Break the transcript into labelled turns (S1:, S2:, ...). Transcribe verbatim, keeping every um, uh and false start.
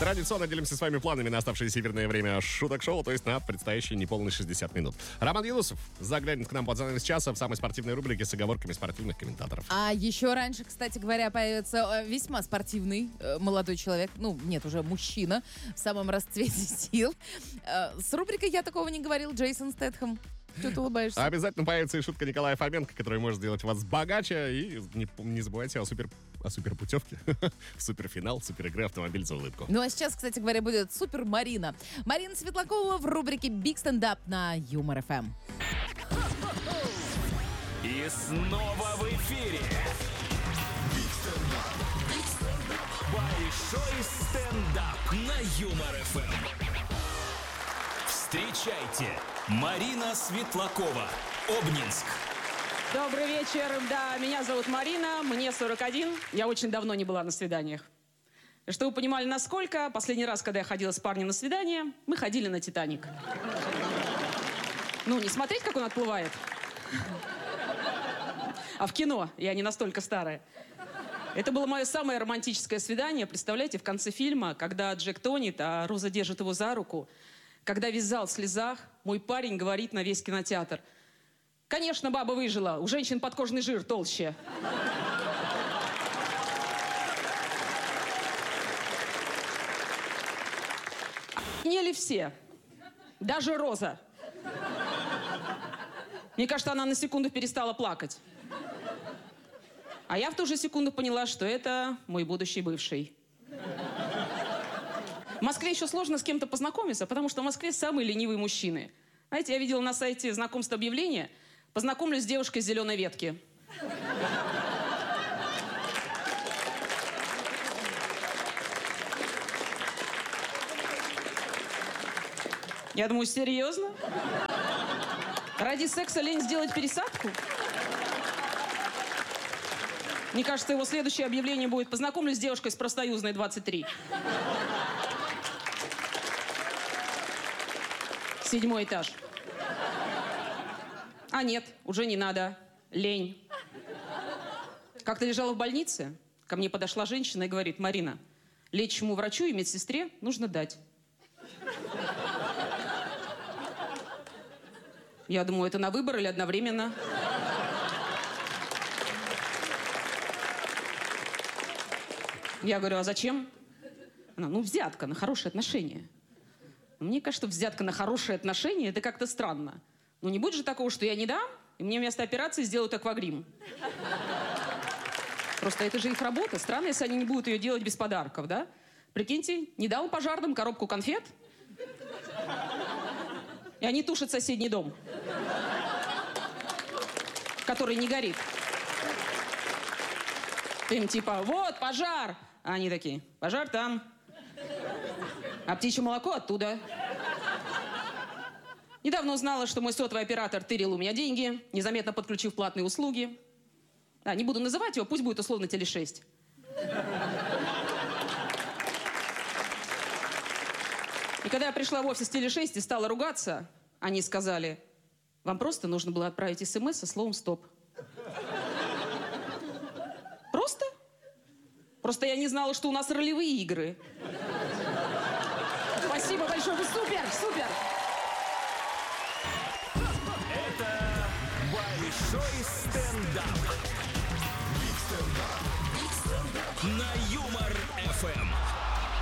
S1: Традиционно делимся с вами планами на оставшееся эфирное время шуток-шоу, то есть на предстоящие неполные шестьдесят минут. Роман Юнусов заглянет к нам под занавес часа в самой спортивной рубрике с оговорками спортивных комментаторов.
S2: А еще раньше, кстати говоря, появится весьма спортивный э, молодой человек, ну, нет, уже мужчина, в самом расцвете сил. Э, с рубрикой «Я такого не говорил» Джейсон Стэтхэм. Что ты улыбаешься?
S1: Обязательно появится и шутка Николая Фоменко, которая может сделать вас богаче. И не, не забывайте о, супер, о суперпутевке. Суперфинал, суперигры «Автомобиль за улыбку».
S2: Ну а сейчас, кстати говоря, будет Супер Марина. Марина Светлакова в рубрике «Биг стендап» на Юмор эф эм.
S3: И снова в эфире большой стендап на Юмор эф эм. Встречайте, Марина Светлакова, Обнинск.
S4: Добрый вечер. Да, меня зовут Марина, мне сорок один. Я очень давно не была на свиданиях. Чтобы вы понимали, насколько, последний раз, когда я ходила с парнем на свидание, мы ходили на «Титаник». Ну, не смотреть, как он отплывает, а в кино. Я не настолько старая. Это было мое самое романтическое свидание. Представляете, в конце фильма, когда Джек тонет, а Роза держит его за руку, когда весь зал в слезах, мой парень говорит на весь кинотеатр: «Конечно, баба выжила, у женщин подкожный жир толще». Охренели все, даже Роза. Мне кажется, она на секунду перестала плакать. А я в ту же секунду поняла, что это мой будущий бывший. В Москве еще сложно с кем-то познакомиться, потому что в Москве самые ленивые мужчины. Знаете, я видела на сайте знакомств объявление: «Познакомлюсь с девушкой с зеленой ветки». Я думаю, серьезно? Ради секса лень сделать пересадку? Мне кажется, его следующее объявление будет: «Познакомлюсь с девушкой с Профсоюзной двадцать три». Седьмой этаж. А нет, уже не надо. Лень. Как-то лежала в больнице, ко мне подошла женщина и говорит: «Марина, лечащему врачу и медсестре нужно дать». Я думаю, это на выбор или одновременно? Я говорю: «А зачем?» Она: «Ну, взятка на хорошие отношения». Мне кажется, взятка на хорошие отношения — это как-то странно. Ну, не будет же такого, что я не дам, и мне вместо операции сделают аквагрим. Просто это же их работа. Странно, если они не будут ее делать без подарков, да? Прикиньте, не дал пожарным коробку конфет, и они тушат соседний дом, который не горит. Им типа: «Вот, пожар!» А они такие: «Пожар там. А птичье молоко оттуда». Недавно узнала, что мой сотовый оператор тырил у меня деньги, незаметно подключив платные услуги. Да, не буду называть его, пусть будет условно Теле шесть. И когда я пришла в офис Теле шесть и стала ругаться, они сказали: «Вам просто нужно было отправить смс со словом «стоп». Просто? Просто я не знала, что у нас ролевые игры». Спасибо большое, вы супер, супер!
S3: Это большой стендап.